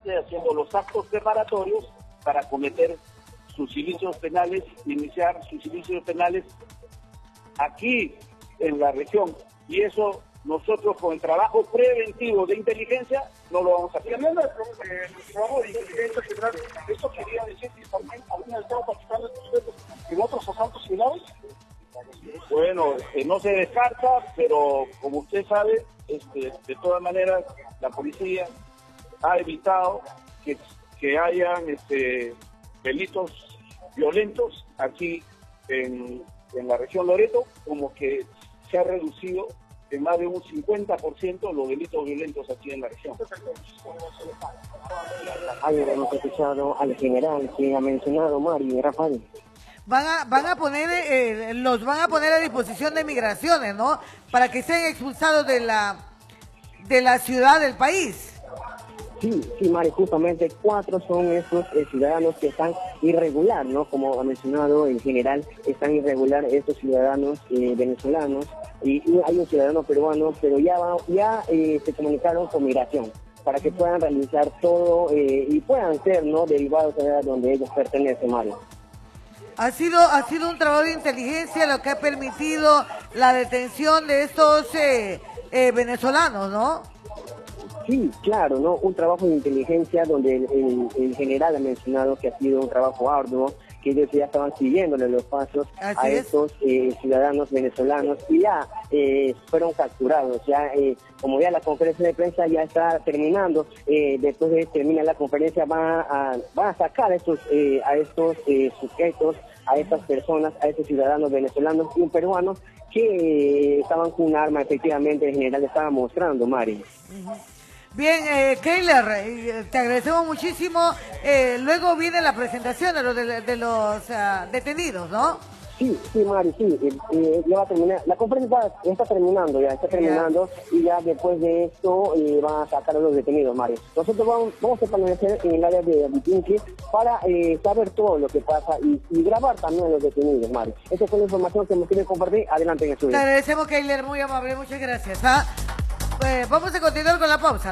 parte haciendo los actos preparatorios para cometer sus ilícitos penales, iniciar sus ilícitos penales aquí en la región. Y eso nosotros con el trabajo preventivo de inteligencia no lo vamos a hacer. También el trabajo de inteligencia general, ¿esto quería decir que también habían estado participando en otros asaltos similares? Bueno, no se descarta, pero como usted sabe, de todas maneras la policía ha evitado que hayan delitos violentos aquí en la región Loreto, como que se ha reducido en más de un 50% los delitos violentos aquí en la región. Hemos escuchado al general que ha mencionado Mario y Rafael. Van a poner, los van a poner a disposición de migraciones, ¿no? Para que sean expulsados de la ciudad del país. Sí, Mari, justamente 4 son esos ciudadanos que están irregular, ¿no? Como ha mencionado el general, están irregular estos ciudadanos venezolanos y hay un ciudadano peruano, pero ya se comunicaron con migración para que puedan realizar todo y puedan ser, ¿no?, derivados a donde ellos pertenecen, Mari. Ha sido un trabajo de inteligencia lo que ha permitido la detención de estos venezolanos, ¿no? Sí, claro, ¿no? Un trabajo de inteligencia donde el general ha mencionado que ha sido un trabajo arduo, que ellos ya estaban siguiéndole los pasos a estos ciudadanos venezolanos y ya fueron capturados. Ya, como ya la conferencia de prensa ya está terminando, después de terminar la conferencia van a sacar a estos sujetos, a estas personas, a estos ciudadanos venezolanos y un peruano que estaban con un arma, efectivamente, el general estaba mostrando, Mari. Bien, Keiler, te agradecemos muchísimo. Luego viene la presentación de los detenidos, ¿no? Sí, Mari, sí. Ya va a terminar. La conferencia está terminando, y ya después de esto van a sacar a los detenidos, Mari. Nosotros vamos a permanecer en el área de Bitinqui para saber todo lo que pasa y grabar también a los detenidos, Mari. Esa fue la información que me quieren compartir. Adelante en el estudio. Te agradecemos, Keiler, muy amable, muchas gracias. Vamos a continuar con la pausa.